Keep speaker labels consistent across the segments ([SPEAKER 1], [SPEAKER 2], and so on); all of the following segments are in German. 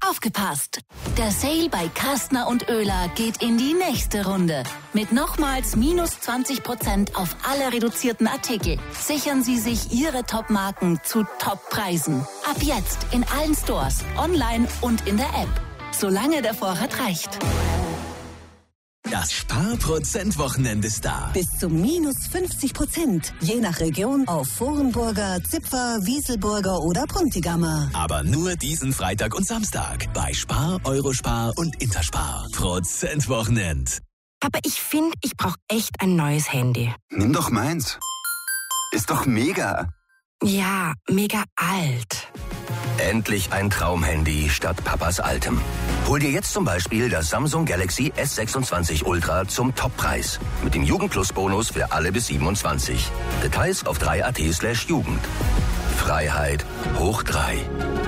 [SPEAKER 1] Aufgepasst! Der Sale bei Kastner und Oehler geht in die nächste Runde. Mit nochmals minus 20% auf alle reduzierten Artikel sichern Sie sich Ihre Top-Marken zu Top-Preisen. Ab jetzt in allen Stores, online und in der App. Solange der Vorrat reicht.
[SPEAKER 2] Das Sparprozent-Wochenende ist da.
[SPEAKER 3] Bis zu minus 50%. Je nach Region auf Vorenburger, Zipfer, Wieselburger oder Puntigammer.
[SPEAKER 2] Aber nur diesen Freitag und Samstag. Bei Spar, Eurospar und Interspar. Prozent-Wochenend.
[SPEAKER 4] Aber ich finde, ich brauche echt ein neues Handy.
[SPEAKER 5] Nimm doch meins. Ist doch mega.
[SPEAKER 4] Ja, mega alt.
[SPEAKER 6] Endlich ein Traumhandy statt Papas altem. Hol dir jetzt zum Beispiel das Samsung Galaxy S26 Ultra zum Toppreis. Mit dem Jugend-Plus-Bonus für alle bis 27. Details auf 3.at/Jugend. Freiheit hoch 3.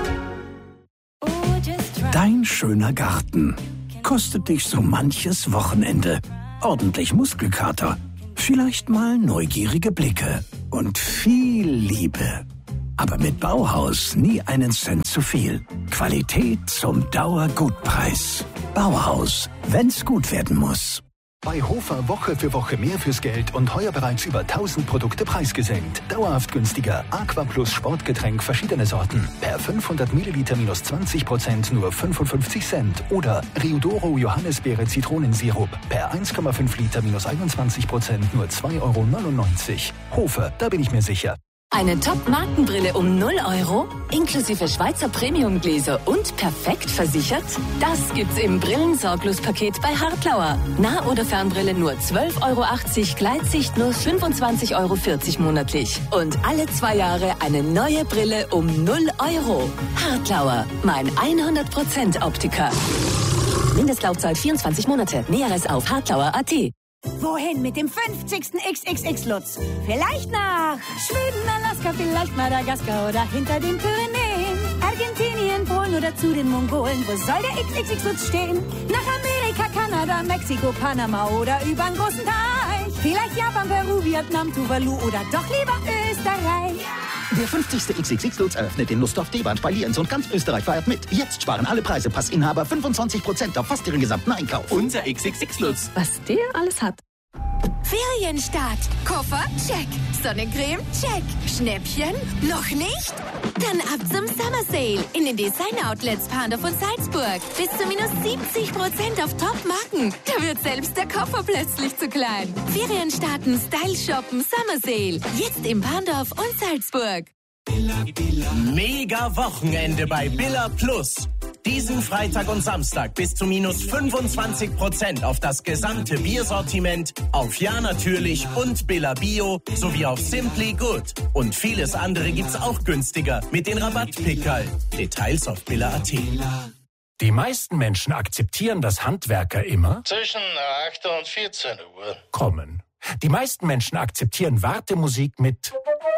[SPEAKER 7] Dein schöner Garten kostet dich so manches Wochenende. Ordentlich Muskelkater, vielleicht mal neugierige Blicke und viel Liebe. Aber mit Bauhaus nie einen Cent zu viel. Qualität zum Dauergutpreis. Bauhaus, wenn's gut werden muss.
[SPEAKER 8] Bei Hofer Woche für Woche mehr fürs Geld und heuer bereits über 1000 Produkte preisgesenkt. Dauerhaft günstiger. Aqua Plus Sportgetränk verschiedene Sorten. Per 500 Milliliter minus 20% nur 55 Cent. Oder Riodoro Johannisbeere Zitronensirup. Per 1,5 Liter minus 21% nur 2,99 €. Hofer, da bin ich mir sicher.
[SPEAKER 9] Eine Top-Markenbrille um 0 €, inklusive Schweizer Premiumgläser und perfekt versichert? Das gibt's im Brillensorglos-Paket bei Hartlauer. Nah- oder Fernbrille nur 12,80 €, Gleitsicht nur 25,40 € monatlich. Und alle 2 Jahre eine neue Brille um 0 €. Hartlauer, mein 100% Optiker. Mindestlaufzeit 24 Monate. Näheres auf hartlauer.at.
[SPEAKER 10] Wohin mit dem 50. XXX-Lutz? Vielleicht nach Schweden, Alaska, vielleicht Madagaskar oder hinter den Pyrenäen. Argentinien, Polen oder zu den Mongolen. Wo soll der XXX-Lutz stehen? Nach Amerika, Kanada, Mexiko, Panama oder übern großen Teich. Vielleicht Japan, Peru, Vietnam, Tuvalu oder doch lieber Österreich.
[SPEAKER 11] Der 50. XXX-Lutz eröffnet in Lustdorf, Deband bei Lienz und ganz Österreich feiert mit. Jetzt sparen alle Preisepassinhaber 25% auf fast ihren gesamten Einkauf.
[SPEAKER 12] Unser XXX-Lutz.
[SPEAKER 13] Was der alles hat.
[SPEAKER 14] Ferienstart. Koffer? Check. Sonnencreme? Check. Schnäppchen? Noch nicht? Dann ab zum Summer Sale in den Design-Outlets Pandorf und Salzburg. Bis zu minus 70% auf Top-Marken. Da wird selbst der Koffer plötzlich zu klein. Ferien starten, Style shoppen, Summer Sale. Jetzt in Pandorf und Salzburg.
[SPEAKER 12] Mega Wochenende bei Billa Plus. Diesen Freitag und Samstag bis zu minus 25% auf das gesamte Biersortiment, auf Ja natürlich und Billa Bio sowie auf Simply Good. Und vieles andere gibt's auch günstiger mit den Rabattpickerl. Details auf billa.at.
[SPEAKER 15] Die meisten Menschen akzeptieren, dass Handwerker immer
[SPEAKER 16] zwischen 8 und 14 Uhr
[SPEAKER 15] kommen. Die meisten Menschen akzeptieren Wartemusik mit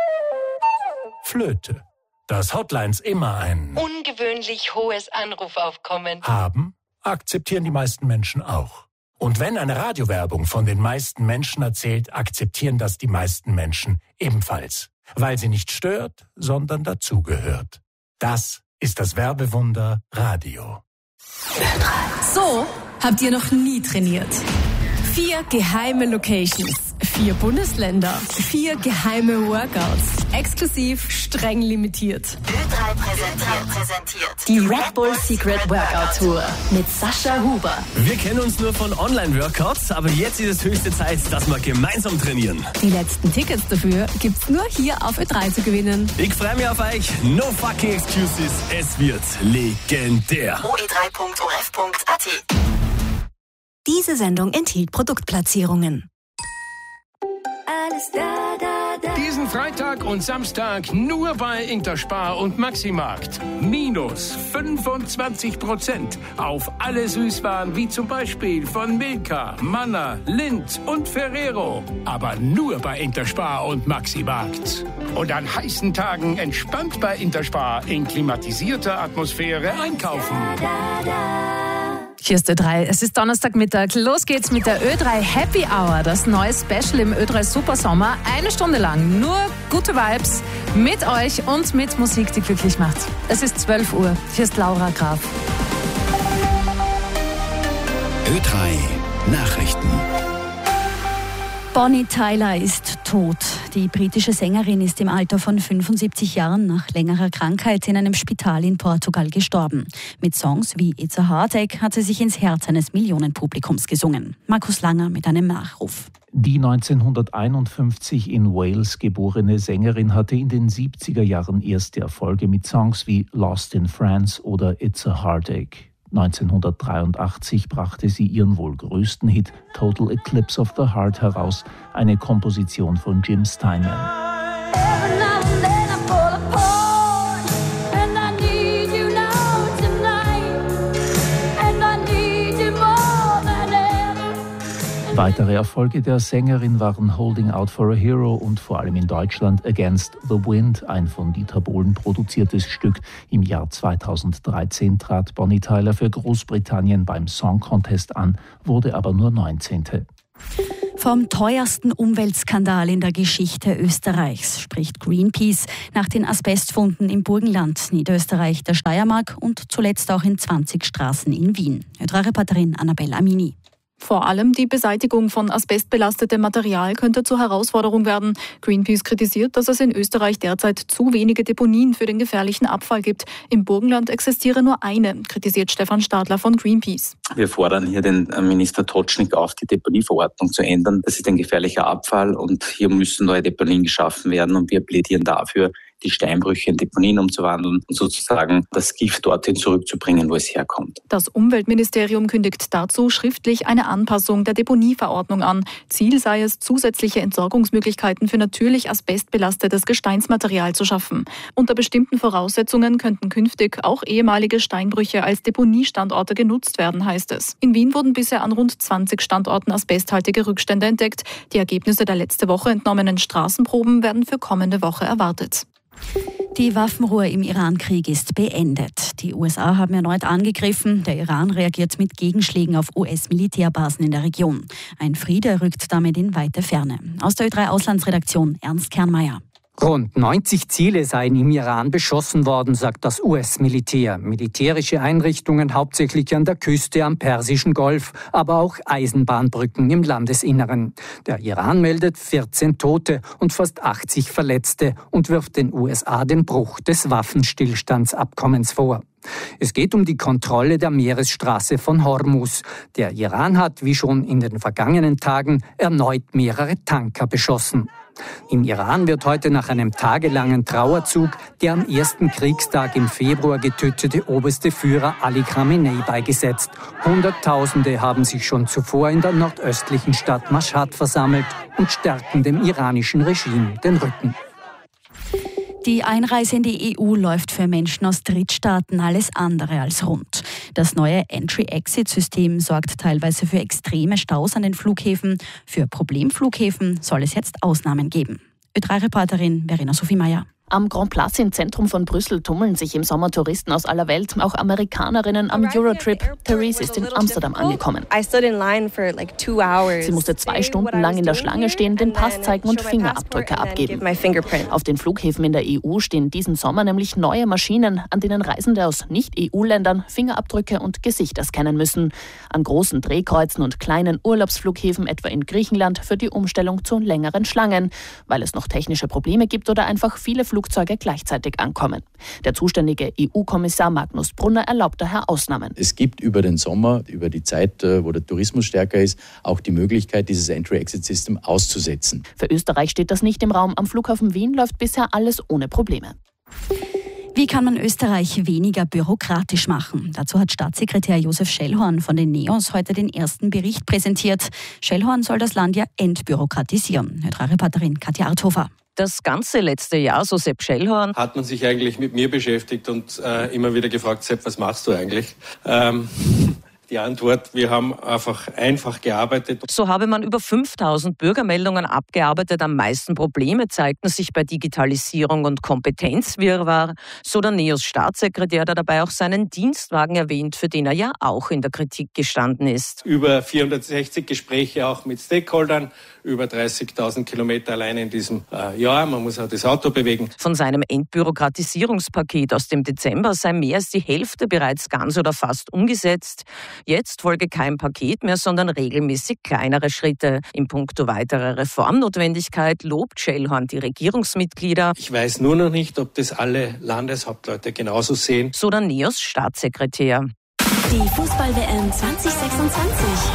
[SPEAKER 15] Flöte. Dass Hotlines immer ein
[SPEAKER 9] ungewöhnlich hohes Anrufaufkommen
[SPEAKER 15] haben, akzeptieren die meisten Menschen auch. Und wenn eine Radiowerbung von den meisten Menschen erzählt, akzeptieren das die meisten Menschen ebenfalls. Weil sie nicht stört, sondern dazugehört. Das ist das Werbewunder Radio.
[SPEAKER 13] So habt ihr noch nie trainiert. 4 geheime Locations, 4 Bundesländer, 4 geheime Workouts, exklusiv, streng limitiert.
[SPEAKER 1] Ö3 präsentiert
[SPEAKER 13] Die Red Bull Secret Workout Tour mit Sascha Huber.
[SPEAKER 17] Wir kennen uns nur von Online-Workouts, aber jetzt ist es höchste Zeit, dass wir gemeinsam trainieren.
[SPEAKER 13] Die letzten Tickets dafür gibt's nur hier auf Ö3 zu gewinnen.
[SPEAKER 17] Ich freue mich auf euch. No fucking excuses. Es wird legendär.
[SPEAKER 1] oe3.orf.at.
[SPEAKER 3] Diese Sendung enthielt Produktplatzierungen.
[SPEAKER 10] Alles da, da, da.
[SPEAKER 18] Diesen Freitag und Samstag nur bei Interspar und Maximarkt. Minus 25% auf alle Süßwaren wie zum Beispiel von Milka, Manna, Lindt und Ferrero. Aber nur bei Interspar und Maximarkt. Und an heißen Tagen entspannt bei Interspar in klimatisierter Atmosphäre einkaufen.
[SPEAKER 13] Hier ist Ö3. Es ist Donnerstagmittag. Los geht's mit der Ö3 Happy Hour. Das neue Special im Ö3 Supersommer. 1 Stunde lang. Nur gute Vibes mit euch und mit Musik, die glücklich macht. Es ist 12 Uhr. Hier ist Laura Graf.
[SPEAKER 2] Ö3 Nachrichten.
[SPEAKER 19] Bonnie Tyler ist tot. Die britische Sängerin ist im Alter von 75 Jahren nach längerer Krankheit in einem Spital in Portugal gestorben. Mit Songs wie It's a Heartache hat sie sich ins Herz eines Millionenpublikums gesungen. Markus Langer mit einem Nachruf.
[SPEAKER 20] Die 1951 in Wales geborene Sängerin hatte in den 70er Jahren erste Erfolge mit Songs wie Lost in France oder It's a Heartache. 1983 brachte sie ihren wohl größten Hit Total Eclipse of the Heart heraus, eine Komposition von Jim Steinman. Weitere Erfolge der Sängerin waren Holding Out for a Hero und vor allem in Deutschland Against the Wind, ein von Dieter Bohlen produziertes Stück. Im Jahr 2013 trat Bonnie Tyler für Großbritannien beim Song Contest an, wurde aber nur 19.
[SPEAKER 19] Vom teuersten Umweltskandal in der Geschichte Österreichs spricht Greenpeace nach den Asbestfunden im Burgenland, Niederösterreich, der Steiermark und zuletzt auch in 20 Straßen in Wien. Reporterin Annabelle Amini.
[SPEAKER 21] Vor allem die Beseitigung von asbestbelastetem Material könnte zur Herausforderung werden. Greenpeace kritisiert, dass es in Österreich derzeit zu wenige Deponien für den gefährlichen Abfall gibt. Im Burgenland existiere nur eine, kritisiert Stefan Stadler von Greenpeace.
[SPEAKER 22] Wir fordern hier den Minister Totschnig auf, die Deponieverordnung zu ändern. Das ist ein gefährlicher Abfall und hier müssen neue Deponien geschaffen werden und wir plädieren dafür, die Steinbrüche in Deponien umzuwandeln und sozusagen das Gift dorthin zurückzubringen, wo es herkommt.
[SPEAKER 21] Das Umweltministerium kündigt dazu schriftlich eine Anpassung der Deponieverordnung an. Ziel sei es, zusätzliche Entsorgungsmöglichkeiten für natürlich asbestbelastetes Gesteinsmaterial zu schaffen. Unter bestimmten Voraussetzungen könnten künftig auch ehemalige Steinbrüche als Deponiestandorte genutzt werden, heißt es. In Wien wurden bisher an rund 20 Standorten asbesthaltige Rückstände entdeckt. Die Ergebnisse der letzte Woche entnommenen Straßenproben werden für kommende Woche erwartet.
[SPEAKER 19] Die Waffenruhe im Iran-Krieg ist beendet. Die USA haben erneut angegriffen. Der Iran reagiert mit Gegenschlägen auf US-Militärbasen in der Region. Ein Friede rückt damit in weite Ferne. Aus der Ö3-Auslandsredaktion Ernst Kernmeier.
[SPEAKER 23] Rund 90 Ziele seien im Iran beschossen worden, sagt das US-Militär. Militärische Einrichtungen hauptsächlich an der Küste am Persischen Golf, aber auch Eisenbahnbrücken im Landesinneren. Der Iran meldet 14 Tote und fast 80 Verletzte und wirft den USA den Bruch des Waffenstillstandsabkommens vor. Es geht um die Kontrolle der Meeresstraße von Hormuz. Der Iran hat, wie schon in den vergangenen Tagen, erneut mehrere Tanker beschossen. Im Iran wird heute nach einem tagelangen Trauerzug der am ersten Kriegstag im Februar getötete oberste Führer Ali Khamenei beigesetzt. Hunderttausende haben sich schon zuvor in der nordöstlichen Stadt Mashhad versammelt und stärken dem iranischen Regime den Rücken.
[SPEAKER 19] Die Einreise in die EU läuft für Menschen aus Drittstaaten alles andere als rund. Das neue Entry-Exit-System sorgt teilweise für extreme Staus an den Flughäfen. Für Problemflughäfen soll es jetzt Ausnahmen geben. Ö3-Reporterin Verena Sophie Meyer.
[SPEAKER 24] Am Grand Place im Zentrum von Brüssel tummeln sich im Sommer Touristen aus aller Welt, auch Amerikanerinnen am Eurotrip. Therese ist in Amsterdam angekommen. Sie musste 2 Stunden lang in der Schlange stehen, den Pass zeigen und Fingerabdrücke abgeben. Auf den Flughäfen in der EU stehen diesen Sommer nämlich neue Maschinen, an denen Reisende aus Nicht-EU-Ländern Fingerabdrücke und Gesichter scannen müssen. An großen Drehkreuzen und kleinen Urlaubsflughäfen, etwa in Griechenland, führt die Umstellung zu längeren Schlangen, weil es noch technische Probleme gibt oder einfach viele Flugzeuge gleichzeitig ankommen. Der zuständige EU-Kommissar Magnus Brunner erlaubt daher Ausnahmen.
[SPEAKER 25] Es gibt über den Sommer, über die Zeit, wo der Tourismus stärker ist, auch die Möglichkeit, dieses Entry-Exit-System auszusetzen.
[SPEAKER 24] Für Österreich steht das nicht im Raum. Am Flughafen Wien läuft bisher alles ohne Probleme.
[SPEAKER 19] Wie kann man Österreich weniger bürokratisch machen? Dazu hat Staatssekretär Josef Schellhorn von den NEOS heute den ersten Bericht präsentiert. Schellhorn soll das Land ja entbürokratisieren. Reporterin Katja Arthofer.
[SPEAKER 26] Das ganze letzte Jahr, so Sepp Schellhorn,
[SPEAKER 27] hat man sich eigentlich mit mir beschäftigt und immer wieder gefragt, Sepp, was machst du eigentlich? Die Antwort, wir haben einfach gearbeitet.
[SPEAKER 26] So habe man über 5000 Bürgermeldungen abgearbeitet. Am meisten Probleme zeigten sich bei Digitalisierung und Kompetenzwirrwarr. So der NEOS-Staatssekretär, der dabei auch seinen Dienstwagen erwähnt, für den er ja auch in der Kritik gestanden ist.
[SPEAKER 27] Über 460 Gespräche auch mit Stakeholdern, über 30.000 Kilometer alleine in diesem Jahr. Man muss auch das Auto bewegen.
[SPEAKER 26] Von seinem Entbürokratisierungspaket aus dem Dezember sei mehr als die Hälfte bereits ganz oder fast umgesetzt. Jetzt folge kein Paket mehr, sondern regelmäßig kleinere Schritte. In puncto weiterer Reformnotwendigkeit lobt Schellhorn die Regierungsmitglieder.
[SPEAKER 27] Ich weiß nur noch nicht, ob das alle Landeshauptleute genauso sehen.
[SPEAKER 26] So der NEOS Staatssekretär.
[SPEAKER 1] Die Fußball-WM 2026.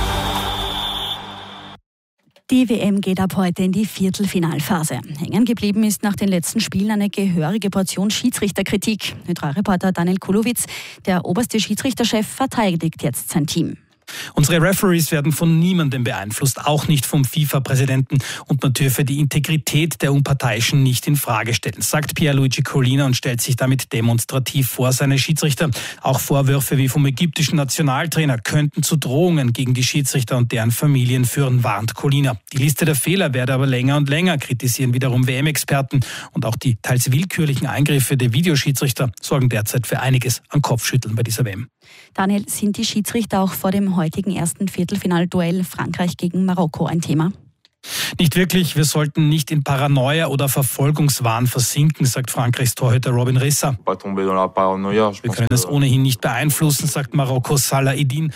[SPEAKER 19] Die WM geht ab heute in die Viertelfinalphase. Hängen geblieben ist nach den letzten Spielen eine gehörige Portion Schiedsrichterkritik. Ö3-Reporter Daniel Kulowitz, der oberste Schiedsrichterchef, verteidigt jetzt sein Team.
[SPEAKER 4] Unsere Referees werden von niemandem beeinflusst, auch nicht vom FIFA-Präsidenten, und man dürfe die Integrität der Unparteiischen nicht in Frage stellen, sagt Pierluigi Collina und stellt sich damit demonstrativ vor seine Schiedsrichter. Auch Vorwürfe wie vom ägyptischen Nationaltrainer könnten zu Drohungen gegen die Schiedsrichter und deren Familien führen, warnt Collina. Die Liste der Fehler werde aber länger und länger, kritisieren wiederum WM-Experten, und auch die teils willkürlichen Eingriffe der Videoschiedsrichter sorgen derzeit für einiges an Kopfschütteln bei dieser WM.
[SPEAKER 19] Daniel, sind die Schiedsrichter auch vor dem heutigen ersten Viertelfinalduell Frankreich gegen Marokko ein Thema?
[SPEAKER 4] Nicht wirklich. Wir sollten nicht in Paranoia oder Verfolgungswahn versinken, sagt Frankreichs Torhüter Robin Rissa. Wir können es ohnehin nicht beeinflussen, sagt Marokkos Salah Eddin.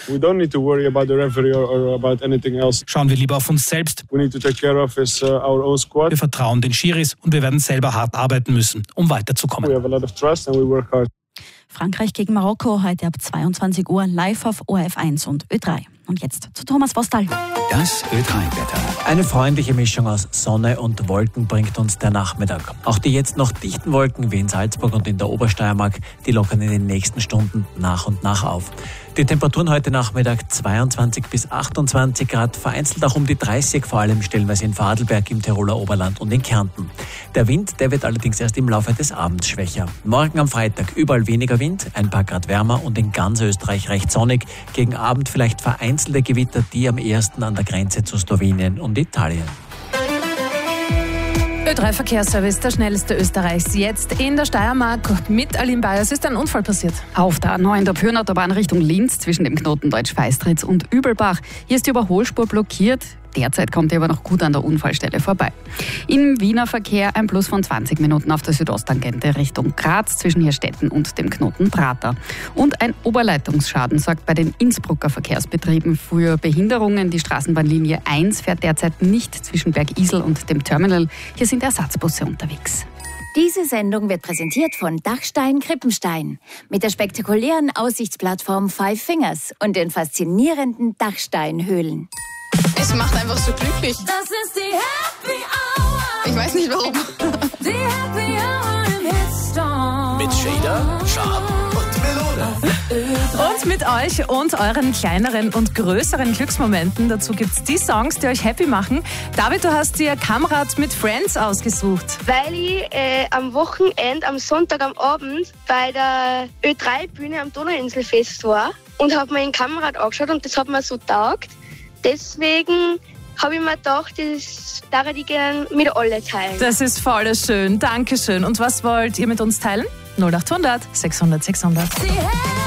[SPEAKER 4] Schauen wir lieber auf uns selbst. Wir vertrauen den Schiris und wir werden selber hart arbeiten müssen, um weiterzukommen.
[SPEAKER 19] Frankreich gegen Marokko heute ab 22 Uhr live auf ORF1 und Ö3. Und jetzt zu Thomas Vostal.
[SPEAKER 2] Das Ö3-Wetter.
[SPEAKER 5] Eine freundliche Mischung aus Sonne und Wolken bringt uns der Nachmittag. Auch die jetzt noch dichten Wolken wie in Salzburg und in der Obersteiermark, die lockern in den nächsten Stunden nach und nach auf. Die Temperaturen heute Nachmittag 22 bis 28 Grad, vereinzelt auch um die 30, vor allem stellenweise in Vorarlberg, im Tiroler Oberland und in Kärnten. Der Wind, der wird allerdings erst im Laufe des Abends schwächer. Morgen am Freitag überall weniger Wind, ein paar Grad wärmer und in ganz Österreich recht sonnig. Gegen Abend vielleicht vereinzelte Gewitter, die am ehesten an der Grenze zu Slowenien und Italien.
[SPEAKER 13] Ö3-Verkehrsservice, der schnellste Österreichs. Jetzt in der Steiermark mit Aline Bayer. Es ist ein Unfall passiert.
[SPEAKER 6] Auf der A9 der Pyrnautobahn Richtung Linz zwischen dem Knoten Deutsch-Feistritz und Übelbach. Hier ist die Überholspur blockiert. Derzeit kommt ihr aber noch gut an der Unfallstelle vorbei. Im Wiener Verkehr ein Plus von 20 Minuten auf der Südosttangente Richtung Graz zwischen Hirstetten und dem Knoten Prater. Und ein Oberleitungsschaden sorgt bei den Innsbrucker Verkehrsbetrieben für Behinderungen. Die Straßenbahnlinie 1 fährt derzeit nicht zwischen Bergisel und dem Terminal. Hier sind Ersatzbusse unterwegs.
[SPEAKER 1] Diese Sendung wird präsentiert von Dachstein Krippenstein mit der spektakulären Aussichtsplattform Five Fingers und den faszinierenden Dachsteinhöhlen.
[SPEAKER 7] Es macht einfach so glücklich.
[SPEAKER 1] Das ist die Happy Hour.
[SPEAKER 7] Ich weiß nicht warum.
[SPEAKER 1] Die Happy Hour im Hitstorm.
[SPEAKER 2] Mit Shader, Sharp und Melone.
[SPEAKER 13] Und mit euch und euren kleineren und größeren Glücksmomenten. Dazu gibt's die Songs, die euch happy machen. David, du hast dir Kamerad mit Friends ausgesucht.
[SPEAKER 8] Weil ich am Wochenende, am Sonntag am Abend bei der Ö3-Bühne am Donauinselfest war und habe mir den Kamerad angeschaut und das hat mir so taugt. Deswegen habe ich mir gedacht, das darf ich gerne mit allen teilen.
[SPEAKER 13] Das ist voll schön. Dankeschön. Und was wollt ihr mit uns teilen? 0800 600 600.